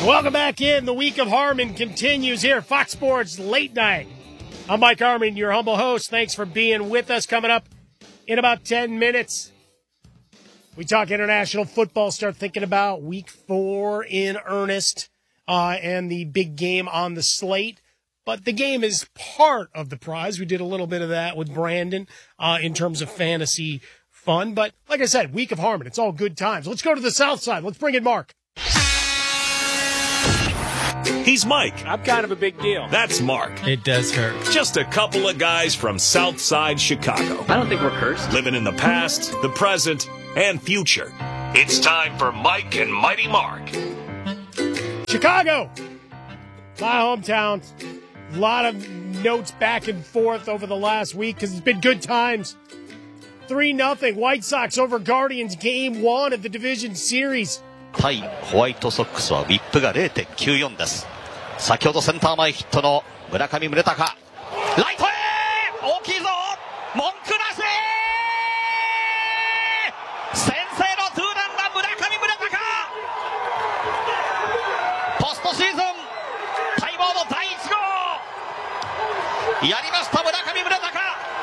Welcome back in. The week of Harmon continues here. Fox Sports Late Night. I'm Mike Harmon, your humble host. Thanks for being with us. Coming up in about 10 minutes, we talk international football, start thinking about week 4 in earnest and the big game on the slate. But the game is part of the prize. We did a little bit of that with Brandon in terms of fantasy fun. But like I said, week of Harmon, it's all good times. Let's go to the south side. Let's bring in Mark. He's Mike. I'm kind of a big deal. That's Mark. It does hurt. Just a couple of guys from Southside Chicago. I don't think we're cursed. Living in the past, the present, and future. It's time for Mike and Mighty Mark. Chicago, my hometown. A lot of notes back and forth over the last week because it's been good times. 3-0 White Sox over Guardians game 1 of the division series. 対ホワイトソックスはウィップが 0.94 です。先ほどセンター前ヒットの村上宗隆。ライトへ大きいぞ文句なし先制のツーランだ村上宗隆ポストシーズン待望の第1号やりました村上宗隆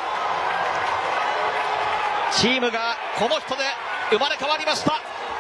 チームがこの人で生まれ変わりました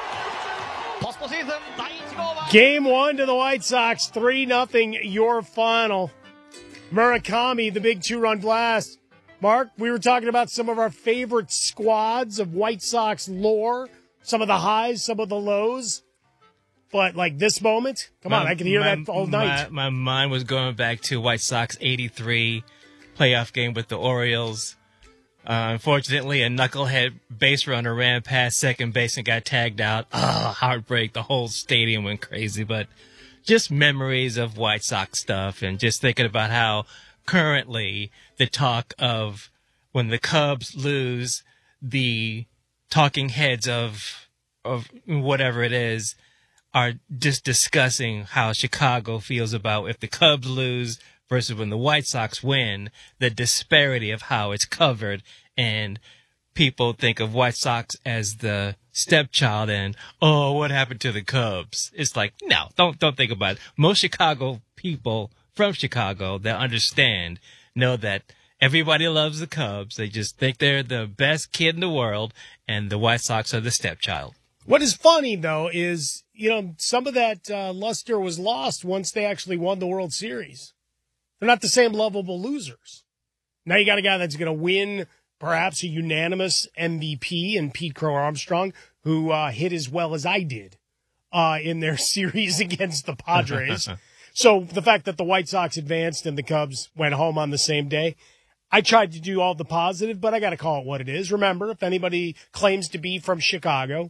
Game 1 to the White Sox, 3-0 your final. Murakami, the big 2-run blast. Mark, we were talking about some of our favorite squads of White Sox lore, some of the highs, some of the lows. But like this moment, come on, I can hear that all night. My mind was going back to White Sox 83 playoff game with the Orioles. Unfortunately, a knucklehead base runner ran past second base and got tagged out. Heartbreak. The whole stadium went crazy. But just memories of White Sox stuff and just thinking about how currently the talk of when the Cubs lose, the talking heads of whatever it is are just discussing how Chicago feels about if the Cubs lose versus when the White Sox win, the disparity of how it's covered, and people think of White Sox as the stepchild and, oh, what happened to the Cubs? It's like, no, don't think about it. Most Chicago people from Chicago that understand know that everybody loves the Cubs. They just think they're the best kid in the world, and the White Sox are the stepchild. What is funny, though, is, some of that luster was lost once they actually won the World Series. They're not the same lovable losers. Now you got a guy that's going to win perhaps a unanimous MVP in Pete Crow Armstrong, who hit as well as I did in their series against the Padres. So the fact that the White Sox advanced and the Cubs went home on the same day, I tried to do all the positive, but I got to call it what it is. Remember, if anybody claims to be from Chicago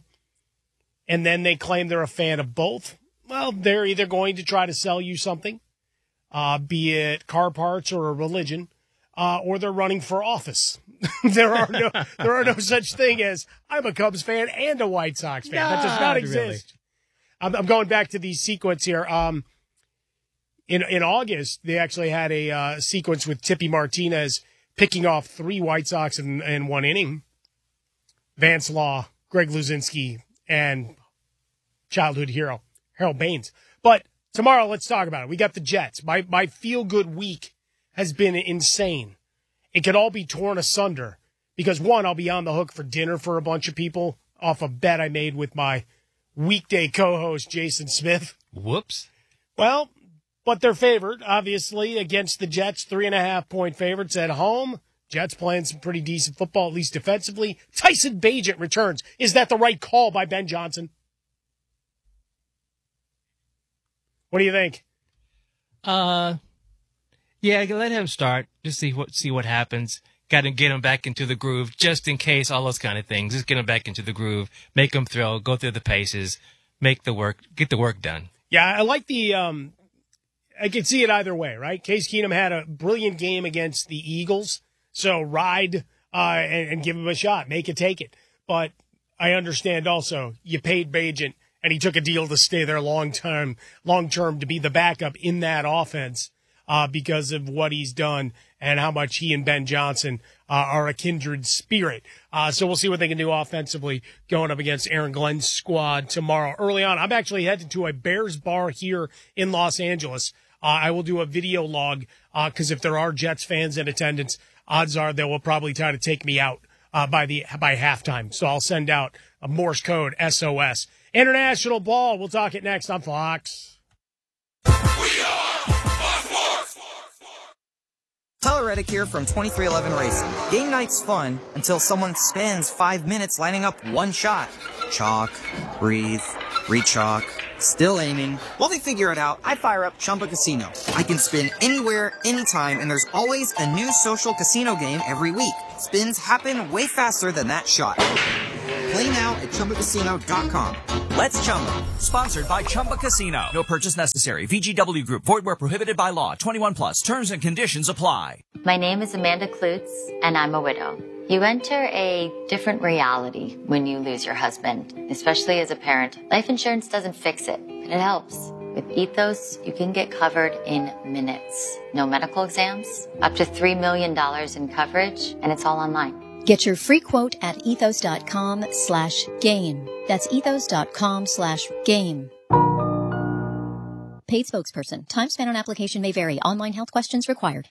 and then they claim they're a fan of both, well, they're either going to try to sell you something, be it car parts or a religion, or they're running for office. there are no such thing as I'm a Cubs fan and a White Sox fan. That does not exist. Really. I'm going back to the sequence here. In August, they actually had a sequence with Tippy Martinez picking off 3 White Sox in one inning. Vance Law, Greg Luzinski, and childhood hero Harold Baines. But tomorrow, let's talk about it. We got the Jets. My feel-good week has been insane. It could all be torn asunder because, one, I'll be on the hook for dinner for a bunch of people off a bet I made with my weekday co-host, Jason Smith. Whoops. Well, but they're favored, obviously, against the Jets, 3.5-point favorites at home. Jets playing some pretty decent football, at least defensively. Tyson Bagent returns. Is that the right call by Ben Johnson? What do you think? Yeah, let him start. Just see what happens. Got to get him back into the groove, just in case, all those kind of things. Just get him back into the groove, make him throw, go through the paces, get the work done. Yeah, I like the. I can see it either way, right? Case Keenum had a brilliant game against the Eagles, so ride and give him a shot, make it, take it. But I understand also you paid Bagent, and he took a deal to stay there long term to be the backup in that offense because of what he's done and how much he and Ben Johnson are a kindred spirit. So we'll see what they can do offensively going up against Aaron Glenn's squad tomorrow. Early on, I'm actually headed to a Bears bar here in Los Angeles. I will do a video log because if there are Jets fans in attendance, odds are they will probably try to take me out by halftime. So I'll send out a Morse code SOS. International ball. We'll talk it next on Fox. Tyler Reddick here from 2311 Racing. Game night's fun until someone spends 5 minutes lining up one shot. Chalk, breathe, re-chalk, still aiming. While they figure it out, I fire up Chumba Casino. I can spin anywhere, anytime, and there's always a new social casino game every week. Spins happen way faster than that shot. Play now at ChumbaCasino.com. Let's Chumba. Sponsored by Chumba Casino. No purchase necessary. VGW Group. Void where prohibited by law. 21 plus. Terms and conditions apply. My name is Amanda Klutz, and I'm a widow. You enter a different reality when you lose your husband, especially as a parent. Life insurance doesn't fix it, but it helps. With Ethos, you can get covered in minutes. No medical exams, up to $3 million in coverage, and it's all online. Get your free quote at ethos.com/game. That's ethos.com/game. Paid spokesperson. Time spent on application may vary. Online health questions required.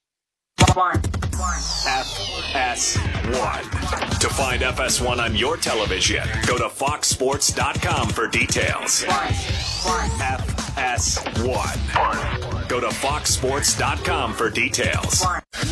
FS1. To find FS1 on your television, go to foxsports.com for details. FS1. Go to foxsports.com for details.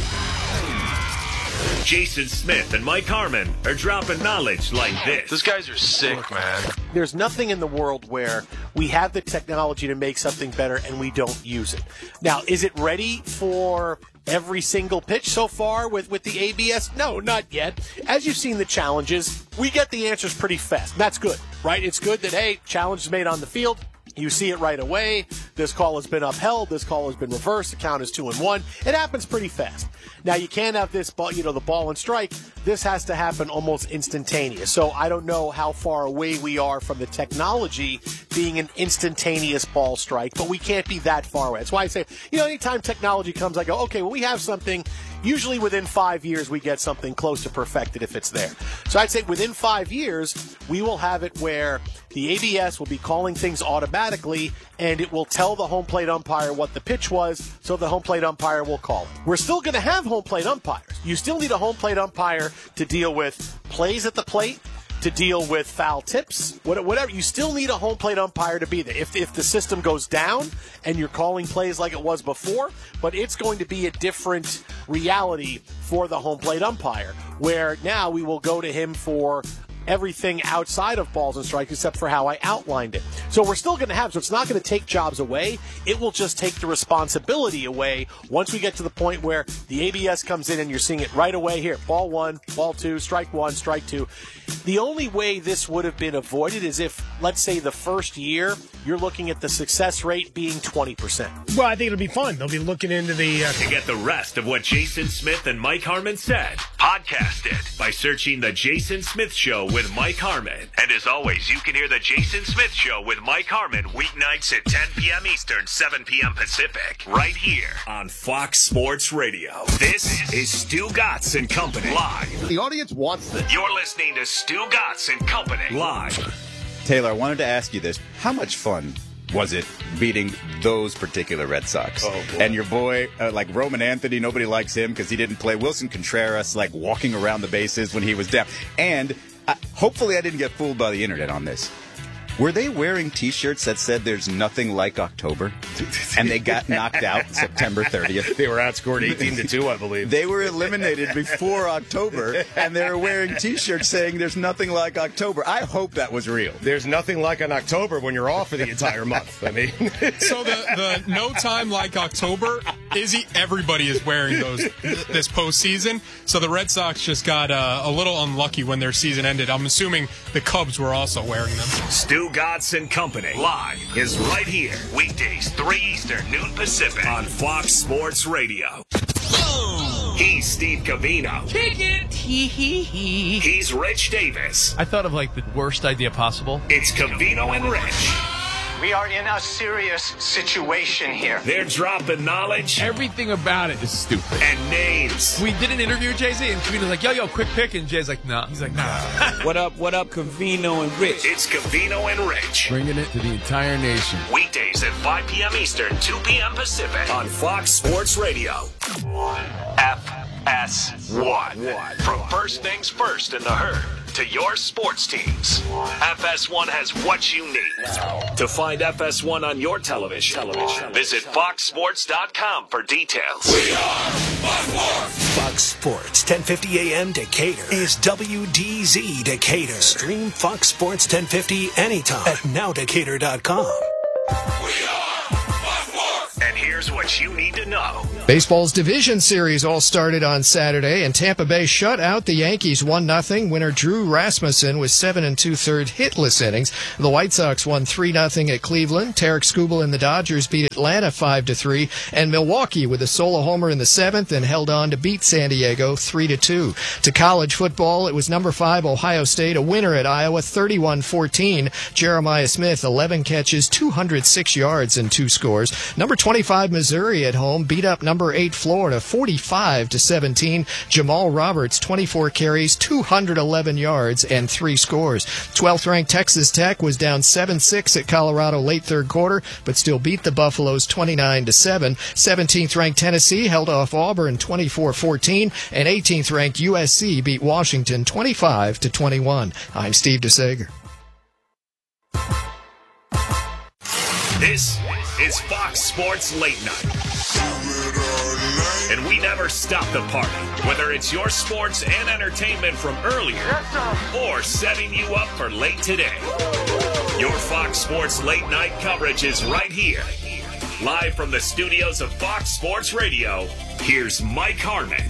Jason Smith and Mike Harmon are dropping knowledge like this. Those guys are sick, man. There's nothing in the world where we have the technology to make something better and we don't use it. Now, is it ready for every single pitch so far with the ABS? No, not yet. As you've seen the challenges, we get the answers pretty fast. That's good, right? It's good that, hey, challenge is made on the field. You see it right away. This call has been upheld. This call has been reversed. The count is 2-1. It happens pretty fast. Now, you can't have this ball, the ball and strike. This has to happen almost instantaneous. So I don't know how far away we are from the technology being an instantaneous ball strike, but we can't be that far away. That's why I say, anytime technology comes, I go, okay, well, we have something. Usually within 5 years, we get something close to perfected if it's there. So I'd say within 5 years, we will have it where the ABS will be calling things automatically, and it will tell the home plate umpire what the pitch was, so the home plate umpire will call it. We're still going to have home plate umpires. You still need a home plate umpire to deal with plays at the plate, to deal with foul tips, whatever. You still need a home plate umpire to be there. If the system goes down and you're calling plays like it was before, but it's going to be a different reality for the home plate umpire, where now we will go to him for everything outside of balls and strikes except for how I outlined it. So we're still going to have, so it's not going to take jobs away. It will just take the responsibility away once we get to the point where the ABS comes in and you're seeing it right away here. Ball one, ball two, strike one, strike two. The only way this would have been avoided is if, let's say, the first year you're looking at the success rate being 20%. Well, I think it'll be fun. They'll be looking into the... To get the rest of what Jason Smith and Mike Harmon said, podcast it by searching The Jason Smith Show with Mike Harmon. And as always, you can hear The Jason Smith Show with Mike Harmon weeknights at 10 p.m. Eastern, 7 p.m. Pacific, right here on Fox Sports Radio. This is Stu Gatz and Company live. The audience wants this. You're listening to Stu Gatz and Company live. Taylor, I wanted to ask you this. How much fun was it beating those particular Red Sox? Oh, and your boy, like Roman Anthony, nobody likes him because he didn't play. Wilson Contreras, like walking around the bases when he was down. And hopefully I didn't get fooled by the internet on this. Were they wearing T-shirts that said there's nothing like October? And they got knocked out September 30th. They were outscored 18-2, I believe. They were eliminated before October, and they were wearing T-shirts saying there's nothing like October. I hope that was real. There's nothing like an October when you're off for the entire month. I mean, so the no time like October, everybody is wearing those this postseason. So the Red Sox just got a little unlucky when their season ended. I'm assuming the Cubs were also wearing them. Stu Gatz and Company live is right here, weekdays 3 Eastern, noon Pacific on Fox Sports Radio. He's Steve Covino. Kick it. He's Rich Davis. I thought of like the worst idea possible. It's Covino and Rich. We are in a serious situation here. They're dropping knowledge. Everything about it is stupid. And names. We did an interview with Jay-Z, and Kavino's like, yo, quick pick. And Jay's like, nah. He's like, nah. What up, Cavino and Rich? It's Cavino and Rich. Bringing it to the entire nation. Weekdays at 5 p.m. Eastern, 2 p.m. Pacific on Fox Sports Radio. FS1. From first things first in the herd to your sports teams, FS1 has what you need. To find FS1 on your television, visit foxsports.com for details. We are Fox Sports 1050 AM Decatur is WDZ Decatur. Stream Fox Sports 1050 anytime at nowdecatur.com. And here's what you need to know. Baseball's division series all started on Saturday, and Tampa Bay shut out the Yankees 1-0. Winner Drew Rasmussen with 7 2/3 hitless innings. The White Sox won 3-0 at Cleveland. Tarek Skubal and the Dodgers beat Atlanta 5-3, and Milwaukee with a solo homer in the 7th and held on to beat San Diego 3-2. To college football, it was number 5 Ohio State, a winner at Iowa 31-14. Jeremiah Smith 11 catches, 206 yards and 2 scores. Number 25 Missouri at home beat up number 8 Florida 45-17. Jamal Roberts 24 carries, 211 yards and 3 scores. 12th ranked Texas Tech was down 7-6 at Colorado late third quarter, but still beat the Buffaloes 29-7. 17th ranked Tennessee held off Auburn 24-14, and 18th ranked USC beat Washington 25-21. I'm Steve DeSager. This is Fox Sports Late Night. And we never stop the party, whether it's your sports and entertainment from earlier or setting you up for late today. Your Fox Sports Late Night coverage is right here. Live from the studios of Fox Sports Radio, here's Mike Harmon.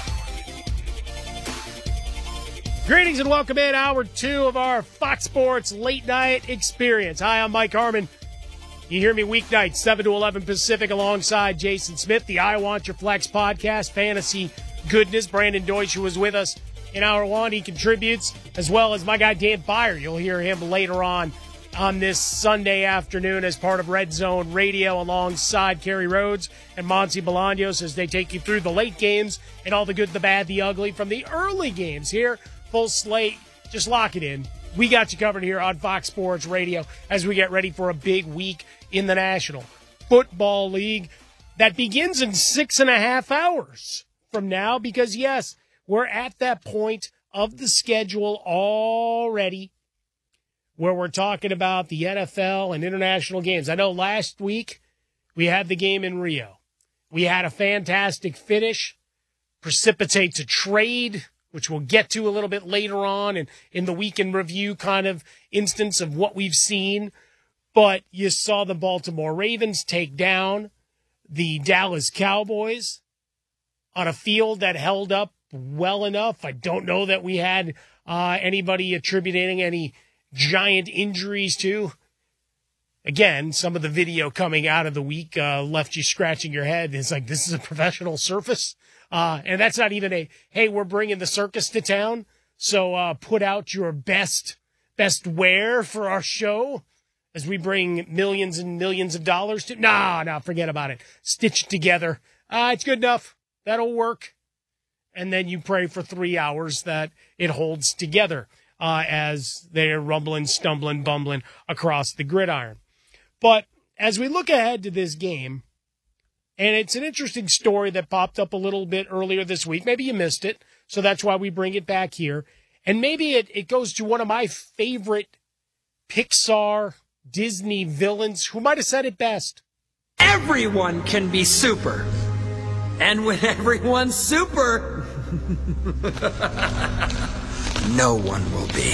Greetings and welcome in Hour 2 of our Fox Sports Late Night Experience. Hi, I'm Mike Harmon. You hear me weeknights, 7 to 11 Pacific, alongside Jason Smith, the I Want Your Flex podcast, fantasy goodness. Brandon Deutsch, who was with us in Hour 1, he contributes, as well as my guy Dan Beyer. You'll hear him later on this Sunday afternoon as part of Red Zone Radio, alongside Kerry Rhodes and Monty Bolaños, as they take you through the late games and all the good, the bad, the ugly from the early games here. Full slate. Just lock it in. We got you covered here on Fox Sports Radio as we get ready for a big week in the National Football League that begins in 6.5 hours from now, because, yes, we're at that point of the schedule already where we're talking about the NFL and international games. I know last week we had the game in Rio. We had a fantastic finish, precipitates a trade, which we'll get to a little bit later on and in the week in review kind of instance of what we've seen. But you saw the Baltimore Ravens take down the Dallas Cowboys on a field that held up well enough. I don't know that we had anybody attributing any giant injuries to. Again, some of the video coming out of the week left you scratching your head. It's like, this is a professional surface. And that's not even hey, we're bringing the circus to town, so put out your best wear for our show as we bring millions and millions of dollars to. Nah, forget about it. Stitch it together. It's good enough. That'll work. And then you pray for 3 hours that it holds together as they're rumbling, stumbling, bumbling across the gridiron. But as we look ahead to this game, and it's an interesting story that popped up a little bit earlier this week. Maybe you missed it, so that's why we bring it back here. And maybe it goes to one of my favorite Pixar, Disney villains who might have said it best. Everyone can be super. And when everyone's super, no one will be.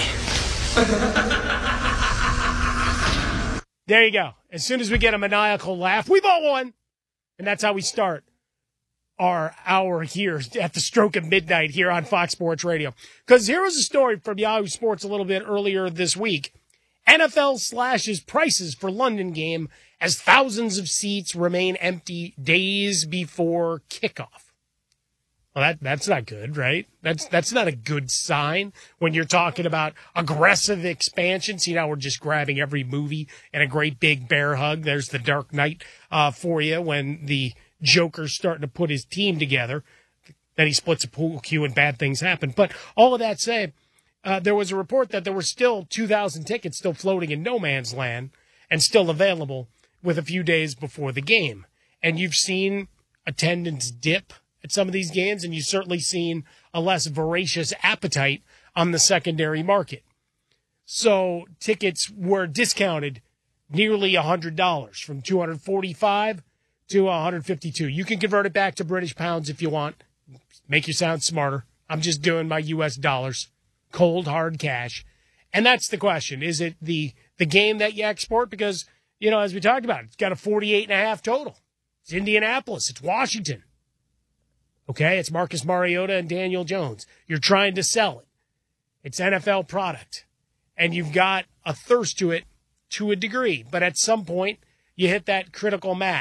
There you go. As soon as we get a maniacal laugh, we've all won. And that's how we start our hour here at the stroke of midnight here on Fox Sports Radio. Because here was a story from Yahoo Sports a little bit earlier this week. NFL slashes prices for London game as thousands of seats remain empty days before kickoff. Well, that's not good, right? That's not a good sign when you're talking about aggressive expansion. See, now we're just grabbing every movie and a great big bear hug. There's the Dark Knight for you when the Joker's starting to put his team together. Then he splits a pool cue and bad things happen. But all of that said, there was a report that there were still 2,000 tickets still floating in no man's land and still available with a few days before the game. And you've seen attendance dip at some of these games, and you've certainly seen a less voracious appetite on the secondary market. So tickets were discounted nearly $100 from $245 to $152. You can convert it back to British pounds if you want. Make you sound smarter. I'm just doing my U.S. dollars, cold, hard cash. And that's the question. Is it the game that you export? Because, as we talked about, it's got a 48.5 total. It's Indianapolis. It's Washington. Okay, it's Marcus Mariota and Daniel Jones. You're trying to sell it. It's NFL product. And you've got a thirst to it to a degree. But at some point, you hit that critical mass.